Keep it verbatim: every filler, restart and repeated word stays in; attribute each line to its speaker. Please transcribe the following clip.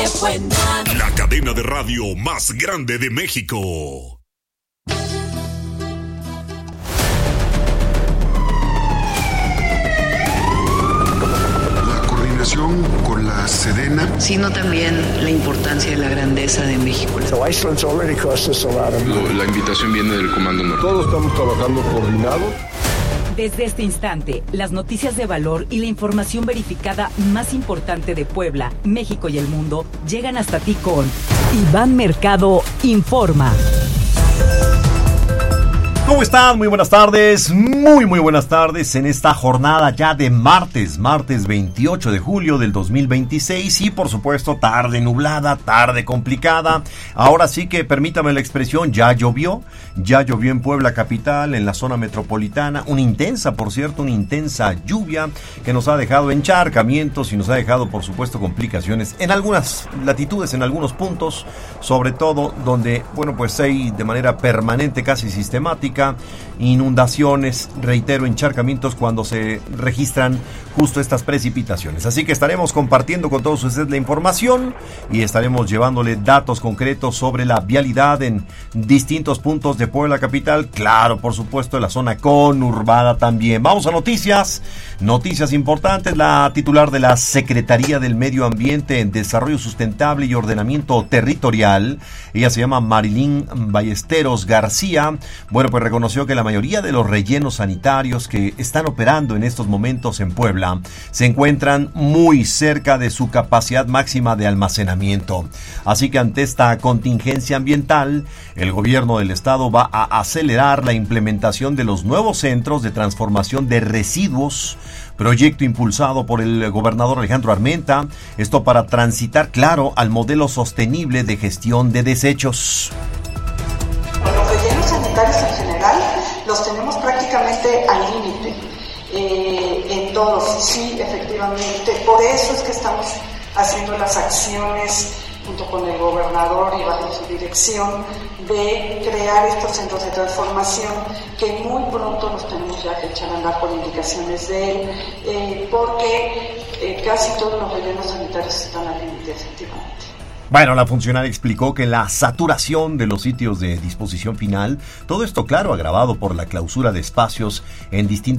Speaker 1: buena.
Speaker 2: La cadena de radio más grande de México.
Speaker 3: Con la Sedena,
Speaker 4: sino también la importancia y la grandeza de México.
Speaker 5: So Iceland's already cost us a lot of money.
Speaker 6: La invitación viene del Comando Norte.
Speaker 7: Todos estamos trabajando coordinados.
Speaker 8: Desde este instante, las noticias de valor y la información verificada más importante de Puebla, México y el mundo llegan hasta ti con Iván Mercado Informa.
Speaker 9: ¿Cómo están? Muy buenas tardes, muy muy buenas tardes en esta jornada ya de martes, martes veintiocho de julio del dos mil veintiséis y por supuesto tarde nublada, tarde complicada. Ahora sí que permítame la expresión, ya llovió, ya llovió en Puebla capital, en la zona metropolitana, una intensa, por cierto, una intensa lluvia que nos ha dejado encharcamientos y nos ha dejado por supuesto complicaciones en algunas latitudes, en algunos puntos, sobre todo donde, bueno, pues hay de manera permanente, casi sistemática, inundaciones, reitero, encharcamientos cuando se registran justo estas precipitaciones. Así que estaremos compartiendo con todos ustedes la información y estaremos llevándole datos concretos sobre la vialidad en distintos puntos de Puebla capital, claro, por supuesto, en la zona conurbada también. Vamos a noticias, noticias importantes. La titular de la Secretaría del Medio Ambiente, Desarrollo Sustentable y Ordenamiento Territorial, ella se llama Marilyn Ballesteros García, bueno, pues reconoció que la mayoría de los rellenos sanitarios que están operando en estos momentos en Puebla se encuentran muy cerca de su capacidad máxima de almacenamiento. Así que ante esta contingencia ambiental, el gobierno del estado va a acelerar la implementación de los nuevos centros de transformación de residuos, proyecto impulsado por el gobernador Alejandro Armenta, esto para transitar, claro, al modelo sostenible de gestión de desechos.
Speaker 10: Los rellenos sanitarios en general los tenemos prácticamente al límite, eh, en todos, sí, efectivamente. Por eso es que estamos haciendo las acciones junto con el gobernador y bajo su dirección de crear estos centros de transformación que muy pronto los tenemos ya que echar a andar por indicaciones de él, eh, porque eh, casi todos los rellenos sanitarios están al límite, efectivamente.
Speaker 9: Bueno, la funcionaria explicó que la saturación de los sitios de disposición final, todo esto claro agravado por la clausura de espacios en distintos